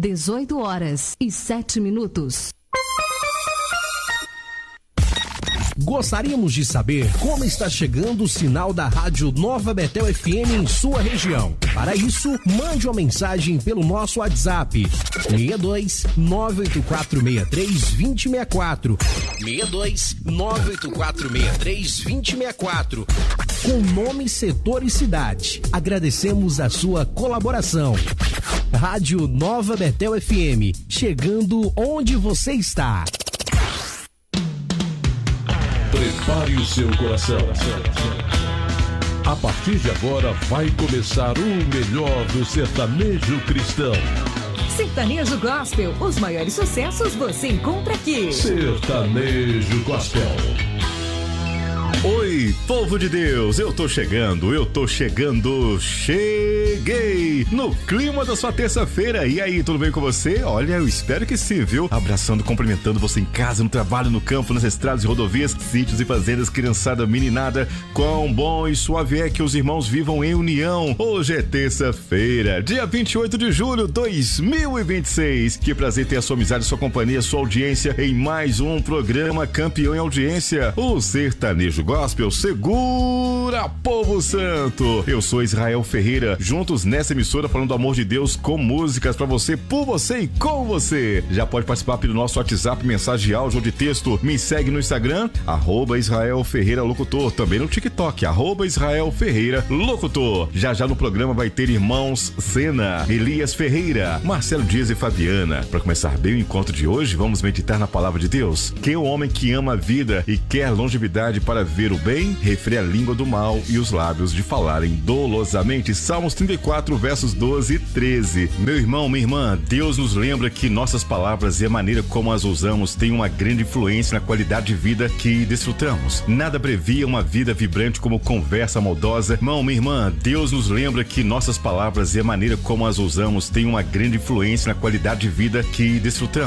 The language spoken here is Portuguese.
18h07. Gostaríamos de saber como está chegando o sinal da Rádio Nova Betel FM em sua região. Para isso, mande uma mensagem pelo nosso WhatsApp 62 98463 2064 62 98463 2064 com nome, setor e cidade. Agradecemos a sua colaboração. Rádio Nova Betel FM, chegando onde você está. Prepare o seu coração. A partir de agora vai começar o melhor do sertanejo cristão. Sertanejo Gospel, os maiores sucessos você encontra aqui. Sertanejo Gospel. Oi, povo de Deus, eu tô chegando, cheguei no clima da sua terça-feira. E aí, tudo bem com você? Olha, eu espero que sim, viu? Abraçando, cumprimentando você em casa, no trabalho, no campo, nas estradas e rodovias, sítios e fazendas, criançada, meninada. Quão bom e suave é que os irmãos vivam em união. Hoje é terça-feira, dia 28 de julho de 2026. Que prazer ter a sua amizade, sua companhia, sua audiência em mais um programa campeão em audiência, o Sertanejo Gospel. Segura, povo santo! Eu sou Israel Ferreira, juntos nessa emissora falando do amor de Deus com músicas pra você, por você e com você. Já pode participar pelo nosso WhatsApp, mensagem de áudio ou de texto. Me segue no Instagram, @Israel Ferreira Locutor, também no TikTok, @Israel Ferreira Locutor. Já no programa vai ter irmãos Sena, Elias Ferreira, Marcelo Dias e Fabiana. Para começar bem o encontro de hoje, vamos meditar na palavra de Deus. Que o homem que ama a vida e quer longevidade para ver o bem, refreia a língua do mal e os lábios de falarem dolosamente. Salmos 34, versos 12 e 13. Meu irmão, minha irmã, Deus nos lembra que nossas palavras e a maneira como as usamos tem uma grande influência na qualidade de vida que desfrutamos. Nada abrevia uma vida vibrante como conversa maldosa. Irmão, minha irmã, Deus nos lembra que nossas palavras e a maneira como as usamos tem uma grande influência na qualidade de vida que desfrutamos.